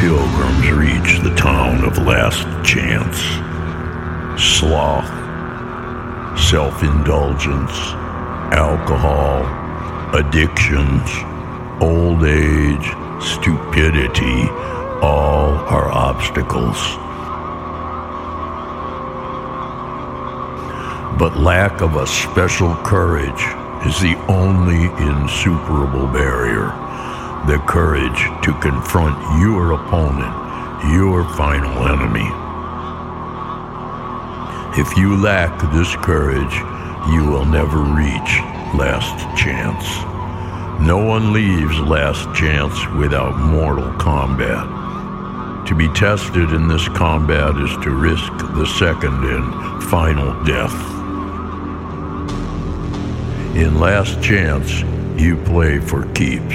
pilgrims reach the town of Last Chance. Sloth, self-indulgence, alcohol, addictions, old age, stupidity, all are obstacles. But lack of a special courage is the only insuperable barrier. The courage to confront your opponent, your final enemy. If you lack this courage, you will never reach Last Chance. No one leaves Last Chance without mortal combat. To be tested in this combat is to risk the second and final death. In Last Chance, you play for keeps.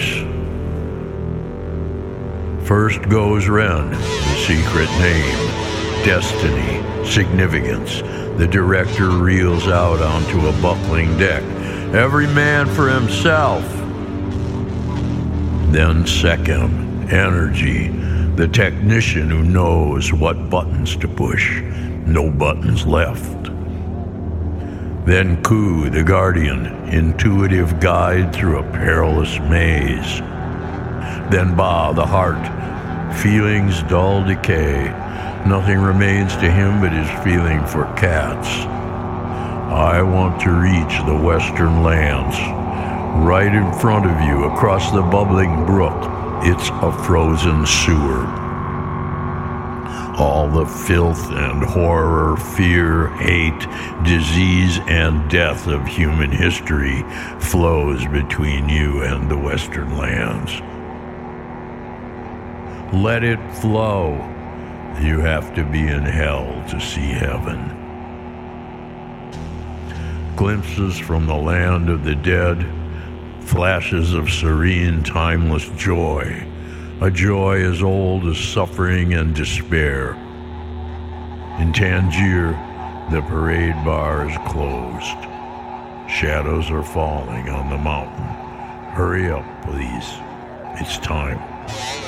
First goes Ren, the secret name, destiny, significance. The director reels out onto a buckling deck. Every man for himself. Then Sekhem, energy, the technician who knows what buttons to push. No buttons left. Then Ku, the guardian, intuitive guide through a perilous maze. Then Ba, the heart, feelings dull decay. Nothing remains to him but his feeling for cats. I want to reach the western lands. Right in front of you, across the bubbling brook, it's a frozen sewer. All the filth and horror, fear, hate, disease, and death of human history flows between you and the western lands. Let it flow. You have to be in hell to see heaven. Glimpses from the land of the dead, flashes of serene, timeless joy, a joy as old as suffering and despair. In Tangier, the parade bar is closed. Shadows are falling on the mountain. Hurry up, please. It's time.